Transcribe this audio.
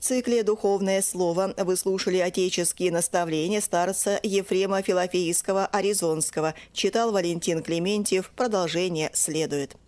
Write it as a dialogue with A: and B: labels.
A: цикле «Духовное слово» вы слушали отеческие наставления старца Ефрема Филофеевского Аризонского. Читал Валентин Клементьев. Продолжение следует.